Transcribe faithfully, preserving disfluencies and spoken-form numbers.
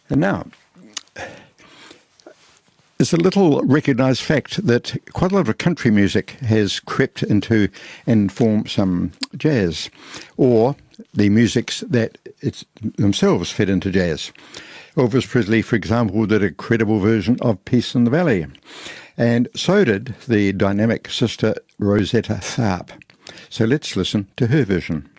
And now, it's a little recognised fact that quite a lot of country music has crept into and formed some jazz, or the musics that it's themselves fed into jazz. Elvis Presley, for example, did a credible version of Peace in the Valley, and so did the dynamic sister Rosetta Tharpe. So let's listen to her version.